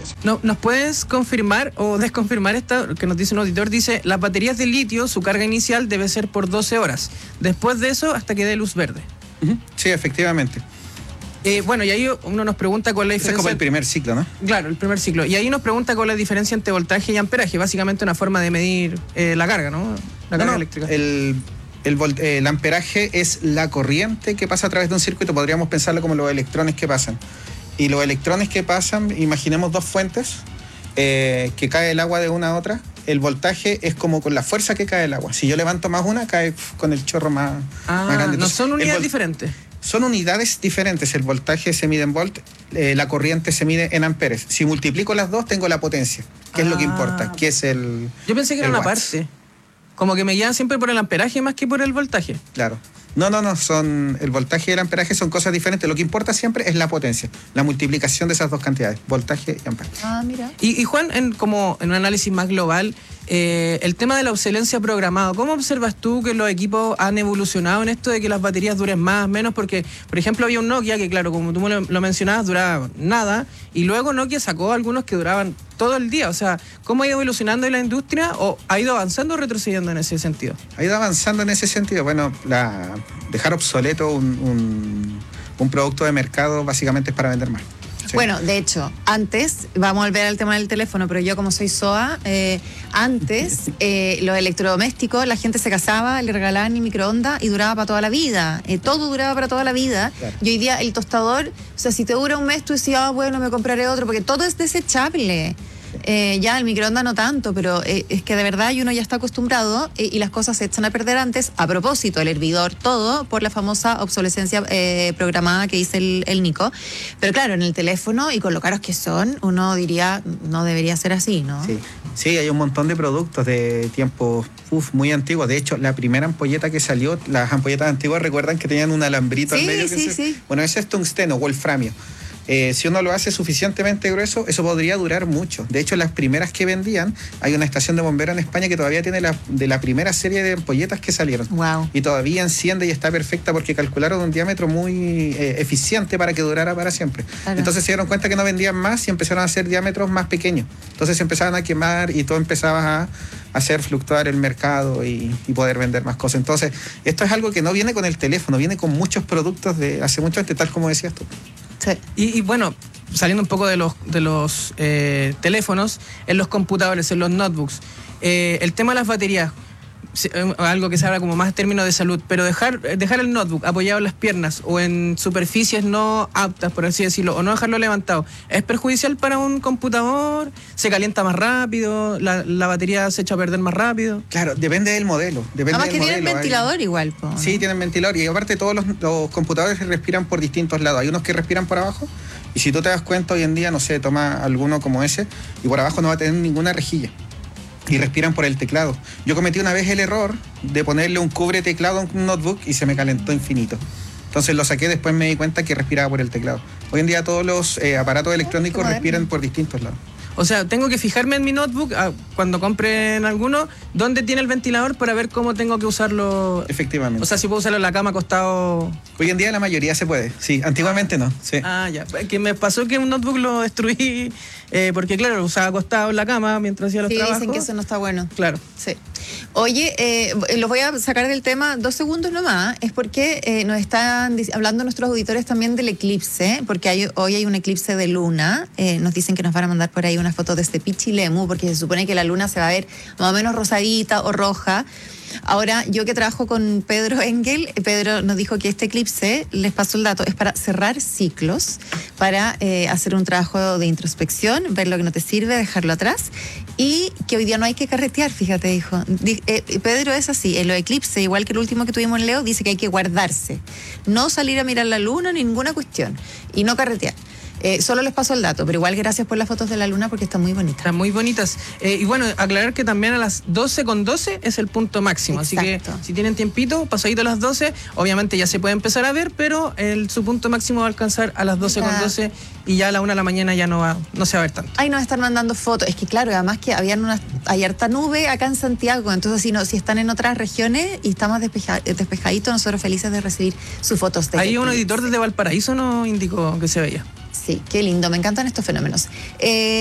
eso. No, ¿nos puedes confirmar o desconfirmar esta que nos dice un auditor? Dice, las baterías de litio, su carga inicial debe ser por 12 horas. Después de eso, hasta que dé luz verde. Sí, efectivamente. Bueno, y ahí uno nos pregunta cuál es la diferencia. Ese es como el primer ciclo, ¿no? Claro, el primer ciclo. Y ahí nos pregunta cuál es la diferencia entre voltaje y amperaje. Básicamente una forma de medir la carga, ¿no? La carga eléctrica. El amperaje es la corriente que pasa a través de un circuito. Podríamos pensarlo como los electrones que pasan. Y los electrones que pasan, imaginemos dos fuentes, que cae el agua de una a otra. El voltaje es como con la fuerza que cae el agua. Si yo levanto más una, cae con el chorro más grande. Entonces, no son unidades diferentes. Son unidades diferentes. El voltaje se mide en volt, la corriente se mide en amperes. Si multiplico las dos, tengo la potencia, que es lo que importa, que es el... Yo pensé que era una parte. Como que me guían siempre por el amperaje más que por el voltaje. Claro. No, el voltaje y el amperaje son cosas diferentes. Lo que importa siempre es la potencia, la multiplicación de esas dos cantidades, voltaje y amperaje. Mira. Y Juan, como en un análisis más global, el tema de la obsolescencia programada, ¿cómo observas tú que los equipos han evolucionado en esto de que las baterías duren más, menos? Porque, por ejemplo, había un Nokia que, claro, como tú lo mencionabas, duraba nada, y luego Nokia sacó algunos que duraban todo el día. O sea, ¿cómo ha ido evolucionando la industria o ha ido avanzando o retrocediendo en ese sentido? Ha ido avanzando en ese sentido. Bueno, dejar obsoleto un producto de mercado básicamente es para vender más. Sí. Bueno, de hecho, antes, vamos a volver al tema del teléfono, pero yo como soy SOA, antes los electrodomésticos, la gente se casaba, le regalaban el microondas y duraba para toda la vida. Todo duraba para toda la vida. Claro. Y hoy día el tostador, o sea, si te dura un mes, tú decías, bueno, me compraré otro, porque todo es desechable. Ya el microondas no tanto, pero es que de verdad uno ya está acostumbrado y las cosas se echan a perder antes. A propósito, el hervidor, todo por la famosa obsolescencia programada que dice el Nico. Pero claro, en el teléfono y con lo caros que son, uno diría, no debería ser así, ¿no? Sí, hay un montón de productos de tiempos muy antiguos. De hecho, la primera ampolleta que salió, las ampolletas antiguas, recuerdan que tenían un alambrito al medio. Sí. Bueno, ese es tungsteno, wolframio. Si uno lo hace suficientemente grueso, eso podría durar mucho. De hecho, las primeras que vendían, hay una estación de bomberos en España que todavía tiene de la primera serie de ampolletas que salieron. Wow. Y todavía enciende y está perfecta porque calcularon un diámetro muy eficiente para que durara para siempre. Claro. Entonces se dieron cuenta que no vendían más y empezaron a hacer diámetros más pequeños. Entonces se empezaban a quemar y todo empezaba a hacer fluctuar el mercado y poder vender más cosas. Entonces, esto es algo que no viene con el teléfono, viene con muchos productos de hace mucho antes, tal como decías tú. Sí. Y bueno, saliendo un poco de los teléfonos, en los computadores, en los notebooks, el tema de las baterías, algo que se habla como más en términos de salud, pero dejar el notebook apoyado en las piernas o en superficies no aptas, por así decirlo, o no dejarlo levantado, ¿es perjudicial para un computador? ¿Se calienta más rápido? ¿La batería se echa a perder más rápido? Claro, depende del modelo. Además que tienen ventilador igual, ¿no? Sí, tienen ventilador, y aparte todos los computadores respiran por distintos lados. Hay unos que respiran por abajo, y si tú te das cuenta hoy en día, no sé, toma alguno como ese, y por abajo no va a tener ninguna rejilla. Y respiran por el teclado. Yo cometí una vez el error de ponerle un cubre teclado a un notebook y se me calentó infinito. Entonces lo saqué, después me di cuenta que respiraba por el teclado. Hoy en día todos los aparatos electrónicos respiran por distintos lados. O sea, tengo que fijarme en mi notebook cuando compren alguno, dónde tiene el ventilador para ver cómo tengo que usarlo. Efectivamente. O sea, si puedo usarlo en la cama acostado. Hoy en día la mayoría se puede, sí. Antiguamente no. Sí. Ya. Que me pasó que un notebook lo destruí porque, claro, lo usaba acostado en la cama mientras hacía los trabajos. Sí, dicen que eso no está bueno. Claro. Sí. Oye, los voy a sacar del tema 2 segundos nomás. Es porque nos están hablando nuestros auditores también del eclipse, porque hoy hay un eclipse de luna. Nos dicen que nos van a mandar por ahí una foto desde Pichilemu, porque se supone que la luna se va a ver más o menos rosadita o roja. Ahora, yo que trabajo con Pedro Engel, Pedro nos dijo que este eclipse, les paso el dato, es para cerrar ciclos, para hacer un trabajo de introspección, ver lo que no te sirve, dejarlo atrás, y que hoy día no hay que carretear, fíjate, dijo. Pedro es así, en los eclipses, igual que el último que tuvimos en Leo, dice que hay que guardarse, no salir a mirar la luna, ninguna cuestión, y no carretear. Solo les paso el dato, pero igual gracias por las fotos de la luna porque están muy bonitas. Están muy bonitas. Y bueno, aclarar que también a las 12:12 es el punto máximo. Exacto. Así que si tienen tiempito, pasadito a las 12, obviamente ya se puede empezar a ver, pero su punto máximo va a alcanzar a las 12:12 y ya a la 1 de la mañana ya no se va a ver tanto. Ahí nos están mandando fotos. Es que claro, además que hay harta nube acá en Santiago, entonces si están en otras regiones y está más despejadito, nosotros felices de recibir sus fotos. Ahí un editor desde Valparaíso nos indicó que se veía. Sí, qué lindo, me encantan estos fenómenos.